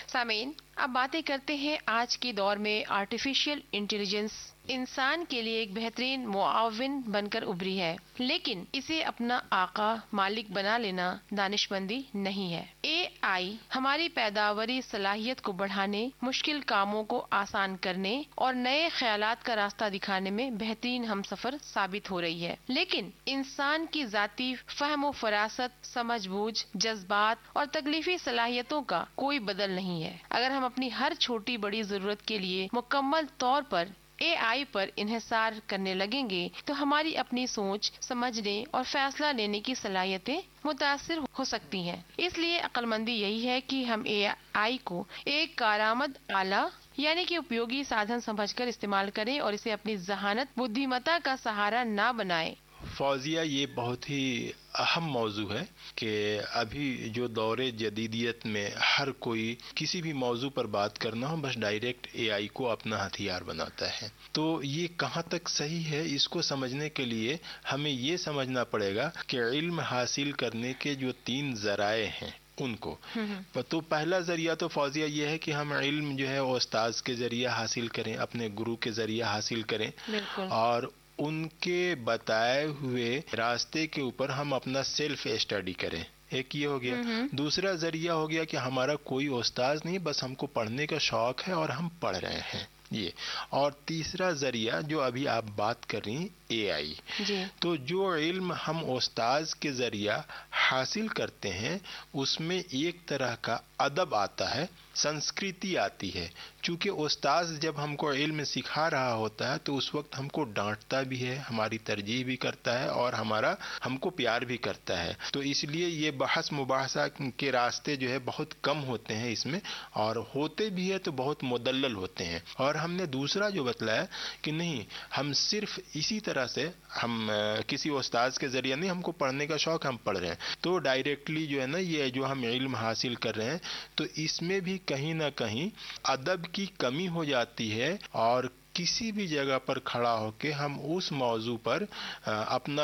سامعین، اب باتیں کرتے ہیں آج کے دور میں آرٹیفیشل انٹیلیجنس انسان کے لیے ایک بہترین معاون بن کر ابھری ہے، لیکن اسے اپنا آقا مالک بنا لینا دانش مندی نہیں ہے۔ اے آئی ہماری پیداواری صلاحیت کو بڑھانے، مشکل کاموں کو آسان کرنے اور نئے خیالات کا راستہ دکھانے میں بہترین ہمسفر ثابت ہو رہی ہے، لیکن انسان کی ذاتی فہم و فراست، سمجھ بوجھ، جذبات اور تکلیفی صلاحیتوں کا کوئی بدل نہیں ہے۔ اگر ہم اپنی ہر چھوٹی بڑی ضرورت کے لیے مکمل طور پر اے آئی پر انحصار کرنے لگیں گے تو ہماری اپنی سوچ، سمجھنے اور فیصلہ لینے کی صلاحیتیں متاثر ہو سکتی ہیں۔ اس لیے عقل مندی یہی ہے کہ ہم اے آئی کو ایک کارآمد آلہ یعنی کہ اپیوگی سادھن سمجھ کر استعمال کریں اور اسے اپنی ذہانت بدھیمتا کا سہارا نہ بنائیں۔ فوزیہ، یہ بہت ہی اہم موضوع ہے کہ ابھی جو دور جدیدیت میں ہر کوئی کسی بھی موضوع پر بات کرنا ہو بس ڈائریکٹ اے آئی کو اپنا ہتھیار بناتا ہے۔ تو یہ کہاں تک صحیح ہے، اس کو سمجھنے کے لیے ہمیں یہ سمجھنا پڑے گا کہ علم حاصل کرنے کے جو 3 ذرائع ہیں ان کو، تو پہلا ذریعہ تو فوزیہ یہ ہے کہ ہم علم جو ہے استاذ کے ذریعے حاصل کریں، اپنے گرو کے ذریعے حاصل کریں، اور ان کے بتائے ہوئے راستے کے اوپر ہم اپنا سیلف اسٹڈی کریں۔ ایک یہ ہو گیا۔ دوسرا ذریعہ ہو گیا کہ ہمارا کوئی استاذ نہیں، بس ہم کو پڑھنے کا شوق ہے اور ہم پڑھ رہے ہیں یہ۔ اور تیسرا ذریعہ جو ابھی آپ بات کر رہی اے آئی، تو جو علم ہم استاذ کے ذریعہ حاصل کرتے ہیں اس میں ایک طرح کا ادب آتا ہے، سنسکرتی آتی ہے۔ چونکہ استاذ جب ہم کو علم سکھا رہا ہوتا ہے تو اس وقت ہم کو ڈانٹتا بھی ہے، ہماری ترجیح بھی کرتا ہے اور ہم کو پیار بھی کرتا ہے، تو اس لیے یہ بحث مباحثہ کے راستے جو ہے بہت کم ہوتے ہیں اس میں، اور ہوتے بھی ہے تو بہت مدلل ہوتے ہیں۔ اور ہم نے دوسرا جو بتلایا کہ نہیں، ہم صرف اسی طرح سے ہم کسی استاذ کے ذریعے نہیں، ہم کو پڑھنے کا شوق، ہم پڑھ رہے ہیں تو ڈائریکٹلی جو ہے نا یہ جو ہم علم حاصل کر رہے ہیں تو اس میں بھی کہیں نہ کہیں ادب کی کمی ہو جاتی ہے، اور کسی بھی جگہ پر کھڑا ہو کے ہم اس موضوع پر اپنا